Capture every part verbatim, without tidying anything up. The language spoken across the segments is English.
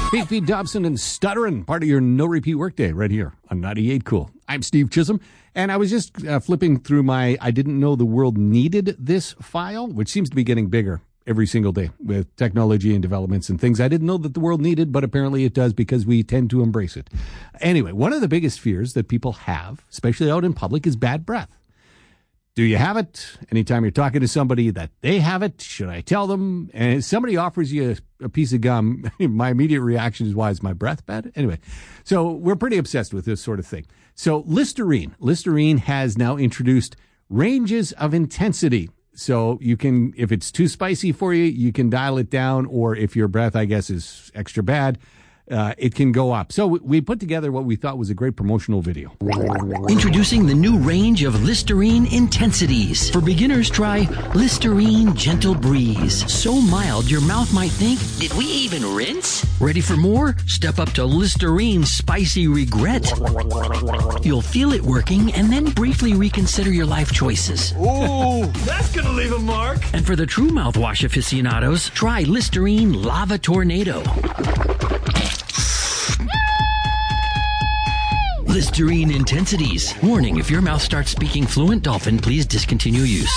Pete V. Dobson and Stuttering, part of your no-repeat workday right here on ninety-eight Cool. I'm Steve Chisholm, and I was just uh, flipping through my I didn't know the world needed this file, which seems to be getting bigger every single day with technology and developments and things I didn't know that the world needed, but apparently it does because we tend to embrace it. Anyway, one of the biggest fears that people have, especially out in public, is bad breath. Do you have it? Anytime you're talking to somebody that they have it, should I tell them? And if somebody offers you a, a piece of gum, my immediate reaction is, why is my breath bad? Anyway, so we're pretty obsessed with this sort of thing. So Listerine, Listerine has now introduced ranges of intensity. So you can, if it's too spicy for you, you can dial it down, or if your breath, I guess, is extra bad, Uh, it can go up. So we put together what we thought was a great promotional video. Introducing the new range of Listerine Intensities. For beginners, try Listerine Gentle Breeze. So mild, your mouth might think, did we even rinse? Ready for more? Step up to Listerine Spicy Regret. You'll feel it working and then briefly reconsider your life choices. Ooh, that's gonna leave a mark. And for the true mouthwash aficionados, try Listerine Lava Tornado. Listerine Intensities. Warning, if your mouth starts speaking fluent dolphin, please discontinue use.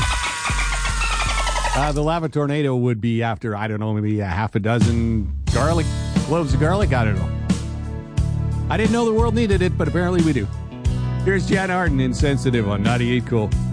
Uh, the lava tornado would be after, I don't know, maybe a half a dozen garlic, cloves of garlic. I don't know. I didn't know the world needed it, but apparently we do. Here's Jan Arden, Insensitive on ninety-eight Cool.